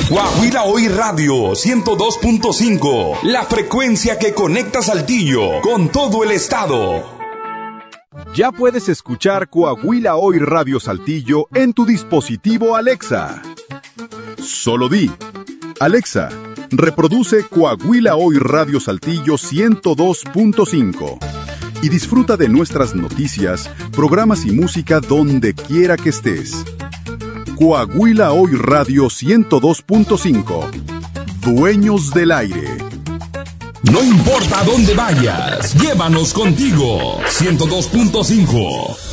Coahuila Hoy Radio 102.5, la frecuencia que conecta Saltillo con todo el estado. Ya puedes escuchar Coahuila Hoy Radio Saltillo en tu dispositivo Alexa. Solo di: Alexa, reproduce Coahuila Hoy Radio Saltillo 102.5 y disfruta de nuestras noticias, programas y música donde quiera que estés. Coahuila Hoy Radio 102.5. Dueños del aire. No importa dónde vayas, llévanos contigo. 102.5.